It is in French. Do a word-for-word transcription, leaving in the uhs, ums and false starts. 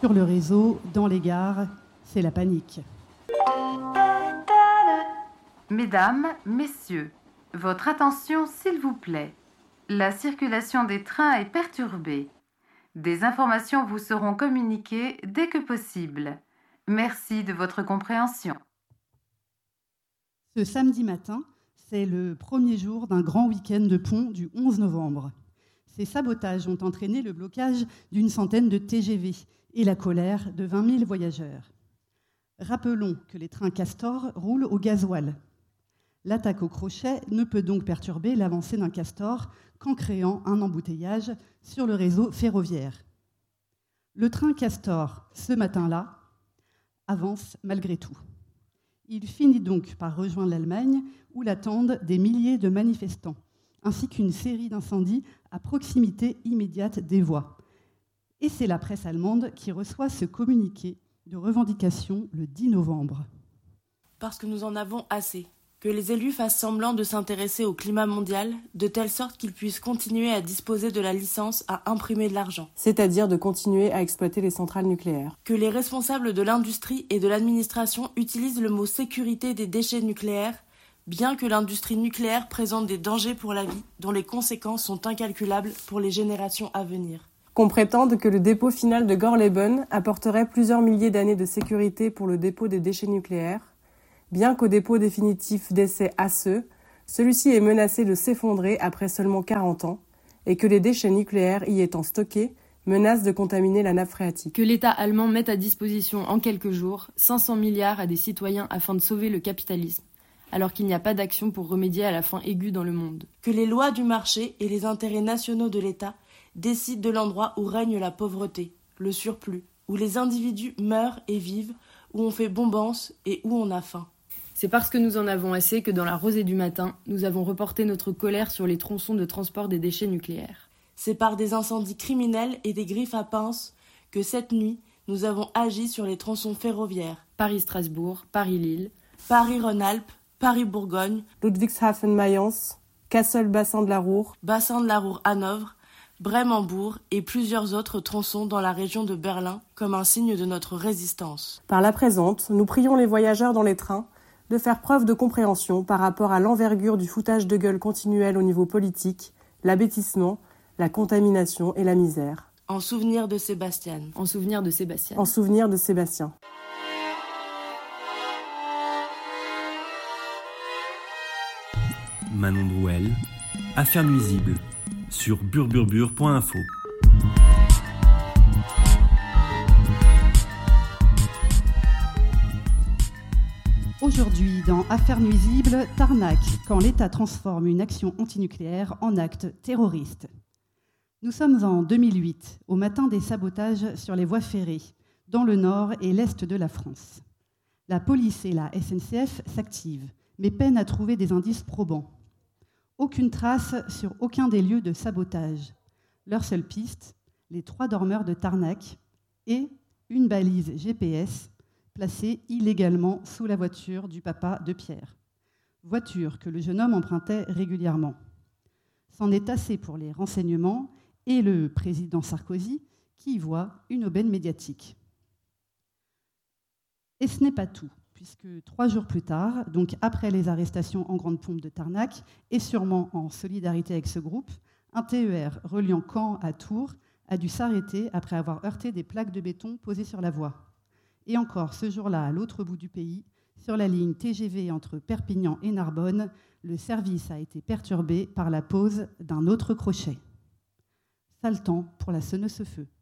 Sur le réseau, dans les gares, c'est la panique. Mesdames, messieurs, votre attention s'il vous plaît. La circulation des trains est perturbée. Des informations vous seront communiquées dès que possible. Merci de votre compréhension. Ce samedi matin, c'est le premier jour d'un grand week-end de pont du onze novembre. Ces sabotages ont entraîné le blocage d'une centaine de T G V et la colère de vingt mille voyageurs. Rappelons que les trains Castor roulent au gasoil. L'attaque au crochet ne peut donc perturber l'avancée d'un Castor qu'en créant un embouteillage sur le réseau ferroviaire. Le train Castor, ce matin-là, avance malgré tout. Il finit donc par rejoindre l'Allemagne où l'attendent des milliers de manifestants, ainsi qu'une série d'incendies à proximité immédiate des voies. Et c'est la presse allemande qui reçoit ce communiqué de revendication le dix novembre. Parce que nous en avons assez. Que les élus fassent semblant de s'intéresser au climat mondial, de telle sorte qu'ils puissent continuer à disposer de la licence à imprimer de l'argent. C'est-à-dire de continuer à exploiter les centrales nucléaires. Que les responsables de l'industrie et de l'administration utilisent le mot « sécurité des déchets nucléaires », bien que l'industrie nucléaire présente des dangers pour la vie, dont les conséquences sont incalculables pour les générations à venir. Qu'on prétende que le dépôt final de Gorleben apporterait plusieurs milliers d'années de sécurité pour le dépôt des déchets nucléaires, bien qu'au dépôt définitif d'essai A C E, celui-ci est menacé de s'effondrer après seulement quarante ans, et que les déchets nucléaires y étant stockés menacent de contaminer la nappe phréatique. Que l'État allemand mette à disposition en quelques jours cinq cents milliards à des citoyens afin de sauver le capitalisme, alors qu'il n'y a pas d'action pour remédier à la faim aiguë dans le monde. Que les lois du marché et les intérêts nationaux de l'État décident de l'endroit où règne la pauvreté, le surplus, où les individus meurent et vivent, où on fait bombance et où on a faim. C'est parce que nous en avons assez que dans la rosée du matin, nous avons reporté notre colère sur les tronçons de transport des déchets nucléaires. C'est par des incendies criminels et des griffes à pince que cette nuit, nous avons agi sur les tronçons ferroviaires. Paris-Strasbourg, Paris-Lille, Paris-Rhône-Alpes, Paris-Bourgogne, Ludwigshafen-Mayence, Kassel-Bassin de la Ruhr, Bassin de la Ruhr-Hanovre, Brême-Hambourg et plusieurs autres tronçons dans la région de Berlin comme un signe de notre résistance. Par la présente, nous prions les voyageurs dans les trains de faire preuve de compréhension par rapport à l'envergure du foutage de gueule continuel au niveau politique, l'abêtissement, la contamination et la misère. En souvenir de Sébastien. En souvenir de Sébastien. En souvenir de Sébastien. Manon Drouel, Affaires nuisibles, sur burburbur point info. Aujourd'hui, dans Affaires nuisibles, Tarnac, quand l'État transforme une action antinucléaire en acte terroriste. Nous sommes en deux mille huit, au matin des sabotages sur les voies ferrées, dans le nord et l'est de la France. La police et la S N C F s'activent, mais peinent à trouver des indices probants. Aucune trace sur aucun des lieux de sabotage. Leur seule piste, les trois dormeurs de Tarnac et une balise G P S placée illégalement sous la voiture du papa de Pierre. Voiture que le jeune homme empruntait régulièrement. C'en est assez pour les renseignements et le président Sarkozy qui y voit une aubaine médiatique. Et ce n'est pas tout, puisque trois jours plus tard, donc après les arrestations en grande pompe de Tarnac, et sûrement en solidarité avec ce groupe, un T E R reliant Caen à Tours a dû s'arrêter après avoir heurté des plaques de béton posées sur la voie. Et encore ce jour-là, à l'autre bout du pays, sur la ligne T G V entre Perpignan et Narbonne, le service a été perturbé par la pose d'un autre crochet. Sale temps pour la sonneuse-feu.